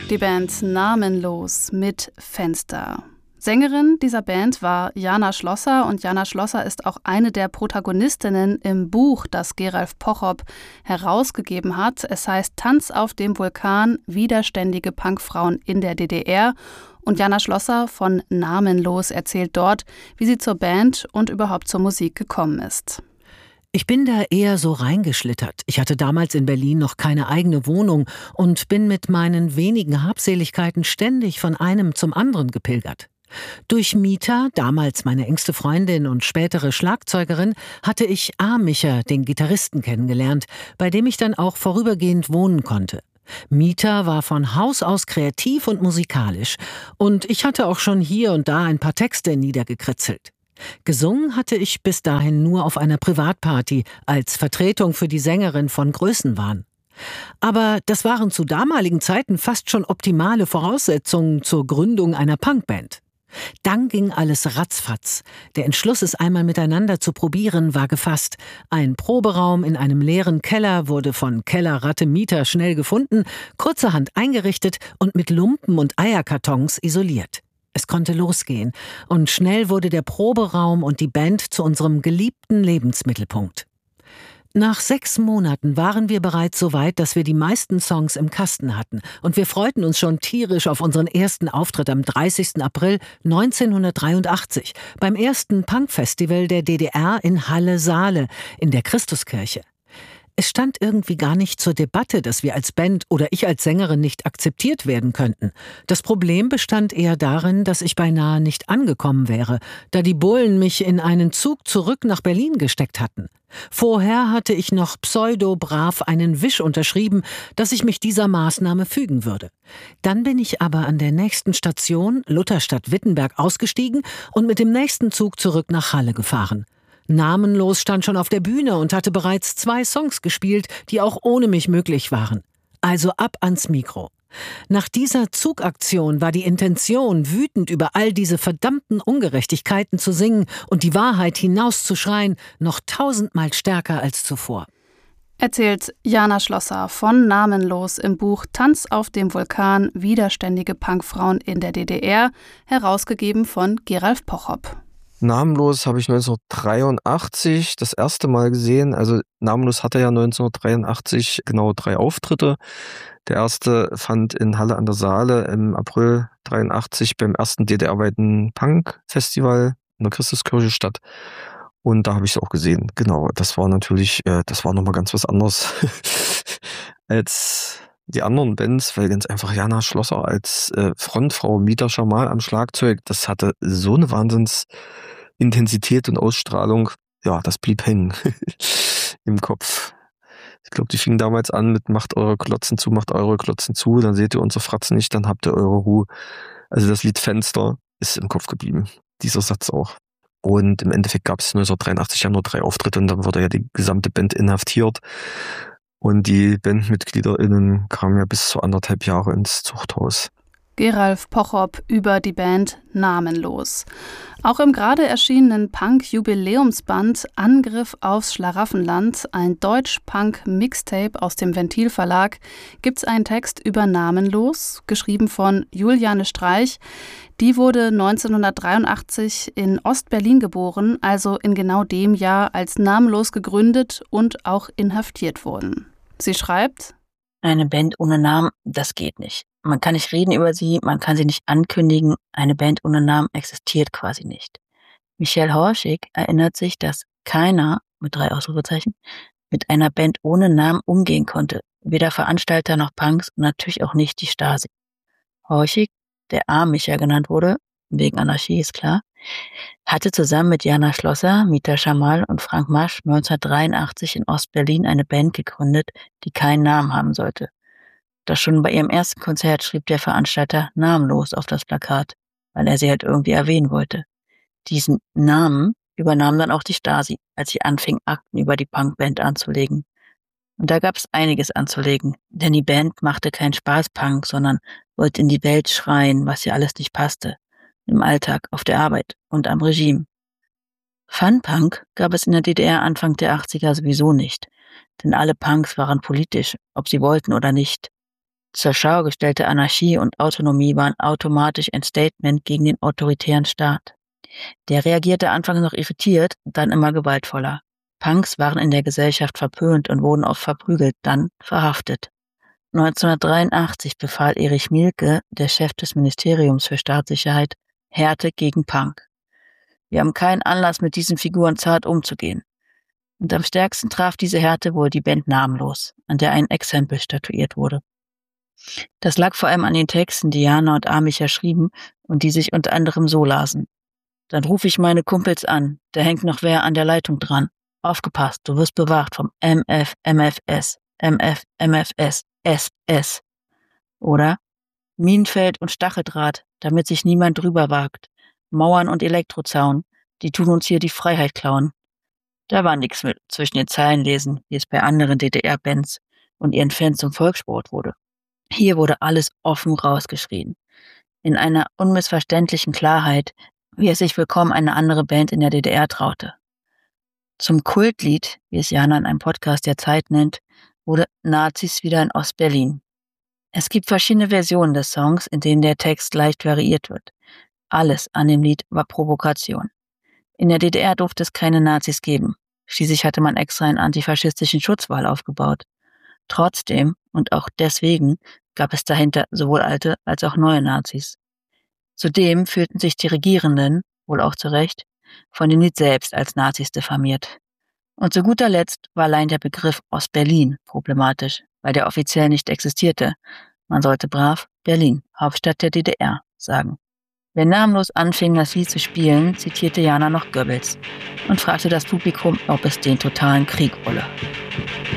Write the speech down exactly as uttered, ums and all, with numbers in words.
Die Band Namenlos mit Fenster. Sängerin dieser Band war Jana Schlosser und Jana Schlosser ist auch eine der Protagonistinnen im Buch, das Geralf Pochop herausgegeben hat. Es heißt Tanz auf dem Vulkan, widerständige Punkfrauen in der D D R. Und Jana Schlosser von Namenlos erzählt dort, wie sie zur Band und überhaupt zur Musik gekommen ist. Ich bin da eher so reingeschlittert. Ich hatte damals in Berlin noch keine eigene Wohnung und bin mit meinen wenigen Habseligkeiten ständig von einem zum anderen gepilgert. Durch Mita, damals meine engste Freundin und spätere Schlagzeugerin, hatte ich A-Micha, den Gitarristen, kennengelernt, bei dem ich dann auch vorübergehend wohnen konnte. Mita war von Haus aus kreativ und musikalisch und ich hatte auch schon hier und da ein paar Texte niedergekritzelt. Gesungen hatte ich bis dahin nur auf einer Privatparty als Vertretung für die Sängerin von Größenwahn. Aber das waren zu damaligen Zeiten fast schon optimale Voraussetzungen zur Gründung einer Punkband. Dann ging alles ratzfatz. Der Entschluss, es einmal miteinander zu probieren, war gefasst. Ein Proberaum in einem leeren Keller wurde von Kellerratte Mita schnell gefunden, kurzerhand eingerichtet und mit Lumpen und Eierkartons isoliert. Es konnte losgehen und schnell wurde der Proberaum und die Band zu unserem geliebten Lebensmittelpunkt. Nach sechs Monaten waren wir bereits so weit, dass wir die meisten Songs im Kasten hatten und wir freuten uns schon tierisch auf unseren ersten Auftritt am dreißigsten April neunzehnhundertdreiundachtzig beim ersten Punkfestival der D D R in Halle-Saale in der Christuskirche. Es stand irgendwie gar nicht zur Debatte, dass wir als Band oder ich als Sängerin nicht akzeptiert werden könnten. Das Problem bestand eher darin, dass ich beinahe nicht angekommen wäre, da die Bullen mich in einen Zug zurück nach Berlin gesteckt hatten. Vorher hatte ich noch pseudo-brav einen Wisch unterschrieben, dass ich mich dieser Maßnahme fügen würde. Dann bin ich aber an der nächsten Station, Lutherstadt-Wittenberg, ausgestiegen und mit dem nächsten Zug zurück nach Halle gefahren. Namenlos stand schon auf der Bühne und hatte bereits zwei Songs gespielt, die auch ohne mich möglich waren. Also ab ans Mikro. Nach dieser Zugaktion war die Intention, wütend über all diese verdammten Ungerechtigkeiten zu singen und die Wahrheit hinauszuschreien, noch tausendmal stärker als zuvor. Erzählt Jana Schlosser von Namenlos im Buch Tanz auf dem Vulkan, widerständige Punkfrauen in der D D R, herausgegeben von Geralf Pochop. Namenlos habe ich neunzehnhundertdreiundachtzig das erste Mal gesehen. Also Namenlos hatte ja neunzehnhundertdreiundachtzig genau drei Auftritte. Der erste fand in Halle an der Saale im April dreiundachtzig beim ersten D D R-weiten Punk-Festival in der Christuskirche statt. Und da habe ich es auch gesehen. Genau, das war natürlich, äh, das war nochmal ganz was anderes als die anderen Bands, weil ganz einfach Jana Schlosser als äh, Frontfrau, Mita Schamal am Schlagzeug, das hatte so eine Wahnsinnsintensität und Ausstrahlung. Ja, das blieb hängen im Kopf. Ich glaube, die fing damals an mit macht eure Klotzen zu, macht eure Klotzen zu, dann seht ihr unsere Fratzen nicht, dann habt ihr eure Ruhe. Also das Lied Fenster ist im Kopf geblieben. Dieser Satz auch. Und im Endeffekt gab es neunzehnhundertdreiundachtzig ja nur drei Auftritte und dann wurde ja die gesamte Band inhaftiert. Und die BandmitgliederInnen kamen ja bis zu anderthalb Jahre ins Zuchthaus. Geralf Pochop über die Band Namenlos. Auch im gerade erschienenen Punk-Jubiläumsband Angriff aufs Schlaraffenland, ein Deutsch-Punk-Mixtape aus dem Ventil Verlag, gibt es einen Text über Namenlos, geschrieben von Juliane Streich. Die wurde neunzehnhundertdreiundachtzig in Ost-Berlin geboren, also in genau dem Jahr, als Namenlos gegründet und auch inhaftiert wurden. Sie schreibt: Eine Band ohne Namen, das geht nicht. Man kann nicht reden über sie, man kann sie nicht ankündigen. Eine Band ohne Namen existiert quasi nicht. Michelle Horschig erinnert sich, dass keiner, mit drei Ausrufezeichen, mit einer Band ohne Namen umgehen konnte. Weder Veranstalter noch Punks und natürlich auch nicht die Stasi. Horschig, der A-Micha genannt wurde, wegen Anarchie ist klar, hatte zusammen mit Jana Schlosser, Mita Schamal und Frank Masch neunzehnhundertdreiundachtzig in Ostberlin eine Band gegründet, die keinen Namen haben sollte. Doch schon bei ihrem ersten Konzert schrieb der Veranstalter namenlos auf das Plakat, weil er sie halt irgendwie erwähnen wollte. Diesen Namen übernahm dann auch die Stasi, als sie anfing, Akten über die Punkband anzulegen. Und da gab es einiges anzulegen, denn die Band machte keinen Spaßpunk, sondern wollte in die Welt schreien, was ihr alles nicht passte. Im Alltag, auf der Arbeit und am Regime. Funpunk gab es in der D D R Anfang der achtziger sowieso nicht, denn alle Punks waren politisch, ob sie wollten oder nicht. zur Schau gestellte Anarchie und Autonomie waren automatisch ein Statement gegen den autoritären Staat. Der reagierte anfangs noch irritiert, dann immer gewaltvoller. Punks waren in der Gesellschaft verpönt und wurden oft verprügelt, dann verhaftet. neunzehnhundertdreiundachtzig befahl Erich Mielke, der Chef des Ministeriums für Staatssicherheit, Härte gegen Punk. Wir haben keinen Anlass, mit diesen Figuren zart umzugehen. Und am stärksten traf diese Härte wohl die Band Namenlos, an der ein Exempel statuiert wurde. Das lag vor allem an den Texten, die Jana und Amicha schrieben und die sich unter anderem so lasen. Dann rufe ich meine Kumpels an, da hängt noch wer an der Leitung dran. Aufgepasst, du wirst bewacht vom M F M F S, M F M F S, S S. Oder Minenfeld und Stacheldraht, damit sich niemand drüber wagt. Mauern und Elektrozaun, die tun uns hier die Freiheit klauen. Da war nichts mit zwischen den Zeilen lesen, wie es bei anderen D D R-Bands und ihren Fans zum Volkssport wurde. Hier wurde alles offen rausgeschrien. In einer unmissverständlichen Klarheit, wie es sich willkommen eine andere Band in der D D R traute. Zum Kultlied, wie es Jana in einem Podcast der Zeit nennt, wurde Nazis wieder in Ostberlin. Es gibt verschiedene Versionen des Songs, in denen der Text leicht variiert wird. Alles an dem Lied war Provokation. In der D D R durfte es keine Nazis geben. Schließlich hatte man extra einen antifaschistischen Schutzwall aufgebaut. Trotzdem und auch deswegen gab es dahinter sowohl alte als auch neue Nazis. Zudem fühlten sich die Regierenden, wohl auch zu Recht, von dem Lied selbst als Nazis diffamiert. Und zu guter Letzt war allein der Begriff Ostberlin problematisch, weil der offiziell nicht existierte. Man sollte brav Berlin, Hauptstadt der D D R, sagen. Wenn Namenlos anfing, das Lied zu spielen, zitierte Jana noch Goebbels und fragte das Publikum, ob es den totalen Krieg wolle.